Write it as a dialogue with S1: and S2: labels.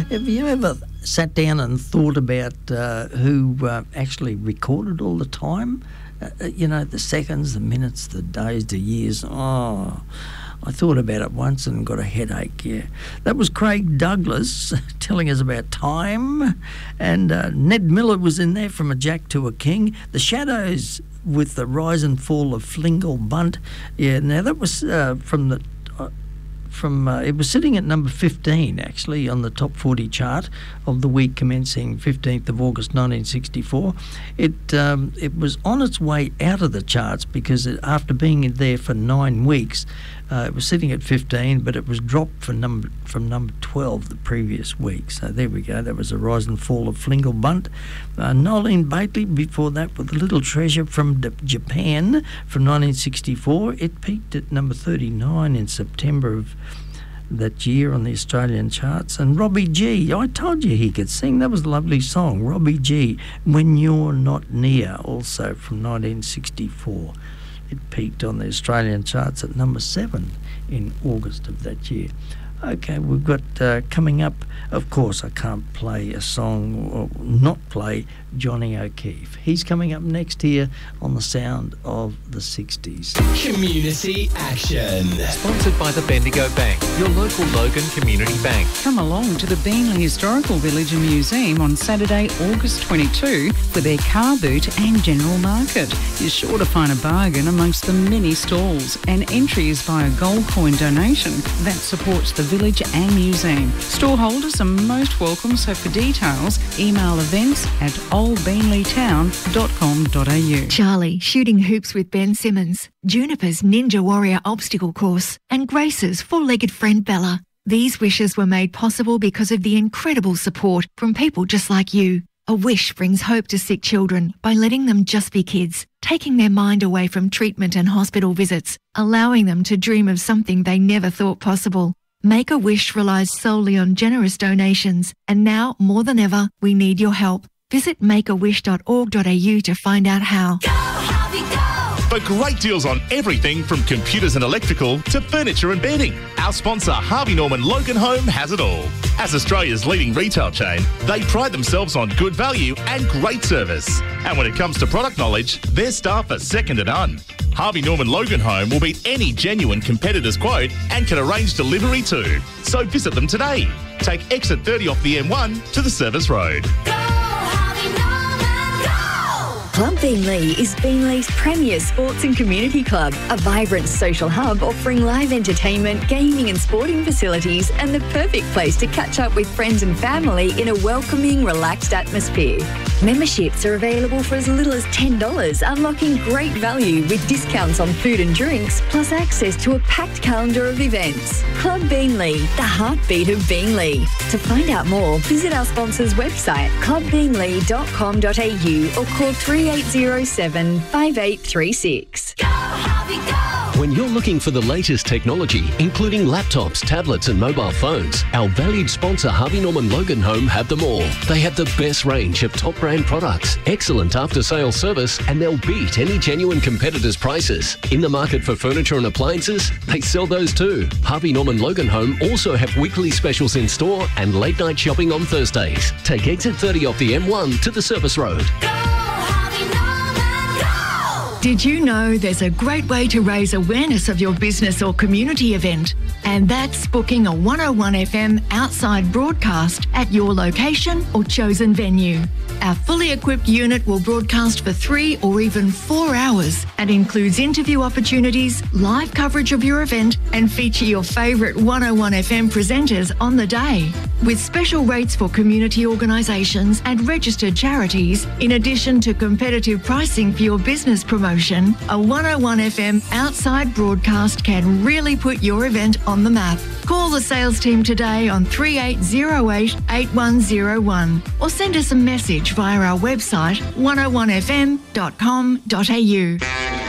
S1: Have you ever sat down and thought about who actually recorded all the time? The seconds, the minutes, the days, the years. Oh, I thought about it once and got a headache, yeah. That was Craig Douglas telling us about time. And Ned Miller was in there from A Jack to a King. The Shadows with The Rise and Fall of Flingle Bunt. Yeah, now that was it was sitting at number 15 actually on the top 40 chart of the week commencing 15th of August 1964. It was on its way out of the charts because after being there for 9 weeks, it was sitting at 15, but it was dropped from number 12 the previous week. So there we go. That was A Rise and Fall of Flingle Bunt. Nolene Bately before that with A Little Treasure from Japan from 1964. It peaked at number 39 in September of that year on the Australian charts. And Robbie G, I told you he could sing. That was a lovely song. Robbie G, When You're Not Near, also from 1964. It peaked on the Australian charts at number 7 in August of that year. Okay, we've got coming up, of course, I can't play a song or not play Johnny O'Keefe. He's coming up next here on the sound of the 60s.
S2: Community Action.
S3: Sponsored by the Bendigo Bank, your local Logan Community Bank.
S4: Come along to the Beenleigh Historical Village and Museum on Saturday, August 22 for their car boot and general market. You're sure to find a bargain amongst the many stalls, and entry is by a gold coin donation that supports the village and museum. Store holders are most welcome, so for details, email events@oldbeenleightown.com.au.
S5: Charlie shooting hoops with Ben Simmons, Juniper's Ninja Warrior obstacle course, and Grace's four-legged friend Bella. These wishes were made possible because of the incredible support from people just like you. A wish brings hope to sick children by letting them just be kids, taking their mind away from treatment and hospital visits, allowing them to dream of something they never thought possible. Make-A-Wish relies solely on generous donations, and now, more than ever, we need your help. Visit makeawish.org.au to find out how.
S2: Go, Harvey, go!
S6: For great deals on everything from computers and electrical to furniture and bedding, our sponsor Harvey Norman Logan Home has it all. As Australia's leading retail chain, they pride themselves on good value and great service. And when it comes to product knowledge, their staff are second to none. Harvey Norman Logan Home will beat any genuine competitor's quote and can arrange delivery too. So visit them today. Take exit 30 off the M1 to the Service Road.
S2: Go, Harvey Norman, go!
S7: Club Beenleigh is Beenleigh's premier sports and community club, a vibrant social hub offering live entertainment, gaming and sporting facilities, and the perfect place to catch up with friends and family in a welcoming, relaxed atmosphere. Memberships are available for as little as $10, unlocking great value with discounts on food and drinks, plus access to a packed calendar of events. Club Beenleigh, the heartbeat of Beenleigh. To find out more, visit our sponsor's website, clubbeenleigh.com.au, or call 3807 5836.
S2: Go, Harvey, go!
S3: When you're looking for the latest technology, including laptops, tablets and mobile phones, our valued sponsor Harvey Norman Logan Home have them all. They have the best range of top brand products, excellent after-sales service, and they'll beat any genuine competitors' prices. In the market for furniture and appliances, they sell those too. Harvey Norman Logan Home also have weekly specials in store and late night shopping on Thursdays. Take exit 30 off the M1 to the Service Road.
S2: Go, Harvey Norman, go!
S5: Did you know there's a great way to raise awareness of your business or community event? And that's booking a 101 FM outside broadcast at your location or chosen venue. Our fully equipped unit will broadcast for 3 or even 4 hours and includes interview opportunities, live coverage of your event, and feature your favourite 101 FM presenters on the day. With special rates for community organisations and registered charities, in addition to competitive pricing for your business promotion, a 101 FM outside broadcast can really put your event on the map. Call the sales team today on 3808 8101 or send us a message via our website 101fm.com.au.